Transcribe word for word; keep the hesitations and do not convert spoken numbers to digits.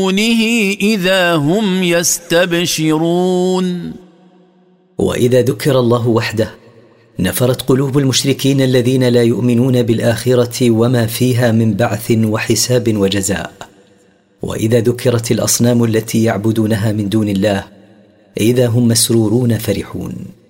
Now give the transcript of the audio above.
إذا هم يستبشرون. وإذا ذكر الله وحده نفرت قلوب المشركين الذين لا يؤمنون بالآخرة وما فيها من بعث وحساب وجزاء. وإذا ذكرت الأصنام التي يعبدونها من دون الله إذا هم مسرورون فرحون.